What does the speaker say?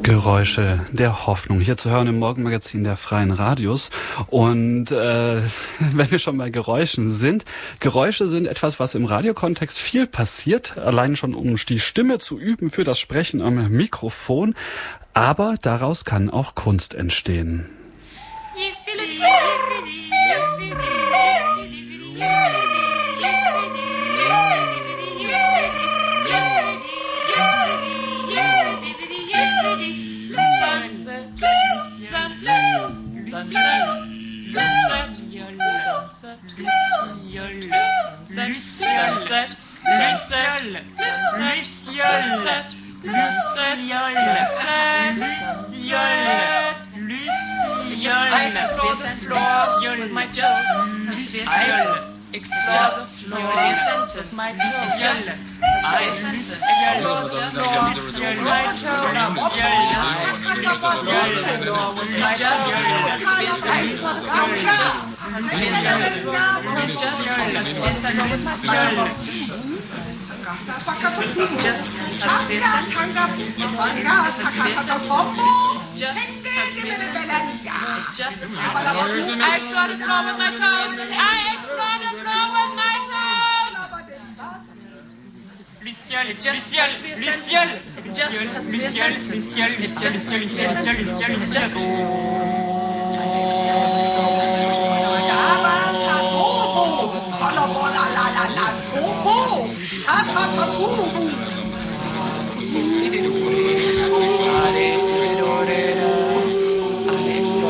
Geräusche der Hoffnung, hier zu hören im Morgenmagazin der Freien Radios. Und wenn wir schon bei Geräuschen sind, Geräusche sind etwas, was im Radiokontext viel passiert, allein schon um die Stimme zu üben für das Sprechen am Mikrofon. Aber daraus kann auch Kunst entstehen.